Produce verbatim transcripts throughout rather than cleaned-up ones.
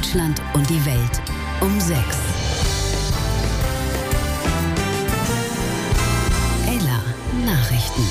Deutschland und die Welt um sechs. Ella Nachrichten.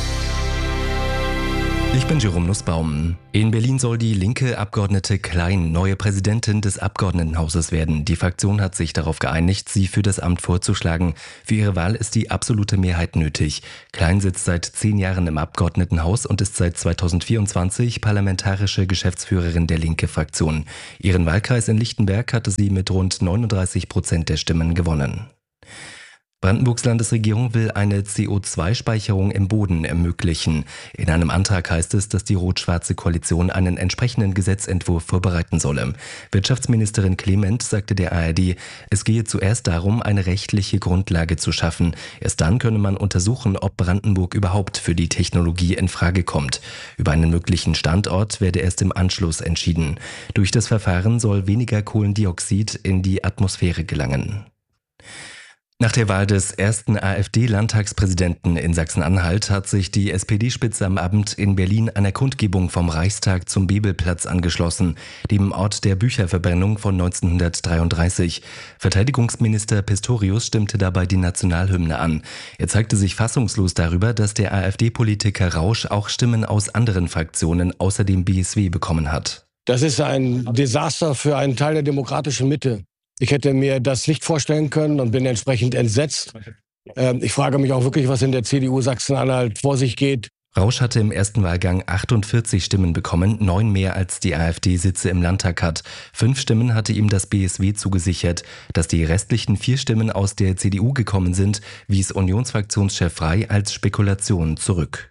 Ich bin Jerome Nussbaum. In Berlin soll die linke Abgeordnete Klein neue Präsidentin des Abgeordnetenhauses werden. Die Fraktion hat sich darauf geeinigt, sie für das Amt vorzuschlagen. Für ihre Wahl ist die absolute Mehrheit nötig. Klein sitzt seit zehn Jahren im Abgeordnetenhaus und ist seit zweitausendvierundzwanzig parlamentarische Geschäftsführerin der Linke-Fraktion. Ihren Wahlkreis in Lichtenberg hatte sie mit rund neununddreißig Prozent der Stimmen gewonnen. Brandenburgs Landesregierung will eine C O zwei Speicherung im Boden ermöglichen. In einem Antrag heißt es, dass die rot-schwarze Koalition einen entsprechenden Gesetzentwurf vorbereiten solle. Wirtschaftsministerin Clement sagte der A R D, es gehe zuerst darum, eine rechtliche Grundlage zu schaffen. Erst dann könne man untersuchen, ob Brandenburg überhaupt für die Technologie in Frage kommt. Über einen möglichen Standort werde erst im Anschluss entschieden. Durch das Verfahren soll weniger Kohlendioxid in die Atmosphäre gelangen. Nach der Wahl des ersten AfD-Landtagspräsidenten in Sachsen-Anhalt hat sich die S P D-Spitze am Abend in Berlin einer Kundgebung vom Reichstag zum Bebelplatz angeschlossen, dem Ort der Bücherverbrennung von neunzehnhundertdreiunddreißig. Verteidigungsminister Pistorius stimmte dabei die Nationalhymne an. Er zeigte sich fassungslos darüber, dass der AfD-Politiker Rausch auch Stimmen aus anderen Fraktionen außer dem B S W bekommen hat. Das ist ein Desaster für einen Teil der demokratischen Mitte. Ich hätte mir das nicht vorstellen können und bin entsprechend entsetzt. Ähm, ich frage mich auch wirklich, was in der C D U Sachsen-Anhalt vor sich geht. Rausch hatte im ersten Wahlgang achtundvierzig Stimmen bekommen, neun mehr als die AfD-Sitze im Landtag hat. Fünf Stimmen hatte ihm das B S W zugesichert. Dass die restlichen vier Stimmen aus der C D U gekommen sind, wies Unionsfraktionschef Frey als Spekulation zurück.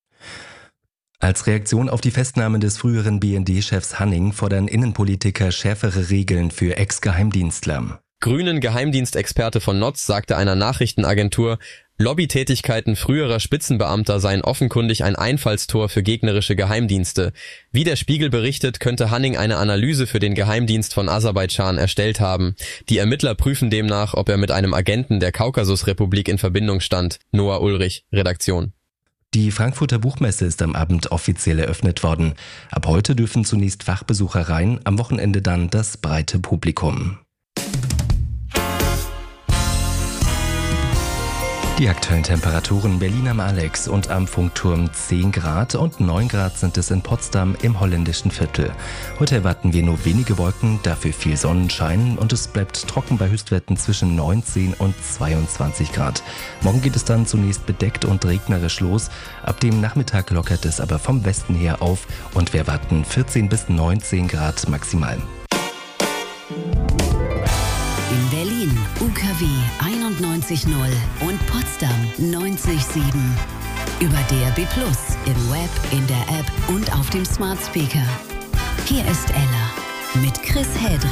Als Reaktion auf die Festnahme des früheren B N D-Chefs Hanning fordern Innenpolitiker schärfere Regeln für Ex-Geheimdienstler. Grünen Geheimdienstexperte von Notz sagte einer Nachrichtenagentur, Lobbytätigkeiten früherer Spitzenbeamter seien offenkundig ein Einfallstor für gegnerische Geheimdienste. Wie der Spiegel berichtet, könnte Hanning eine Analyse für den Geheimdienst von Aserbaidschan erstellt haben. Die Ermittler prüfen demnach, ob er mit einem Agenten der Kaukasusrepublik in Verbindung stand. Noah Ulrich, Redaktion. Die Frankfurter Buchmesse ist am Abend offiziell eröffnet worden. Ab heute dürfen zunächst Fachbesucher rein, am Wochenende dann das breite Publikum. Die aktuellen Temperaturen: Berlin am Alex und am Funkturm zehn Grad und neun Grad sind es in Potsdam im holländischen Viertel. Heute erwarten wir nur wenige Wolken, dafür viel Sonnenschein und es bleibt trocken bei Höchstwerten zwischen neunzehn und zweiundzwanzig Grad. Morgen geht es dann zunächst bedeckt und regnerisch los. Ab dem Nachmittag lockert es aber vom Westen her auf und wir erwarten vierzehn bis neunzehn Grad maximal. In Berlin U K W einundneunzig Komma null und Potsdam neunzig Komma sieben. Über D A B plus, im Web, in der App und auf dem Smart Speaker. Hier ist Ella mit Chris Hedrick.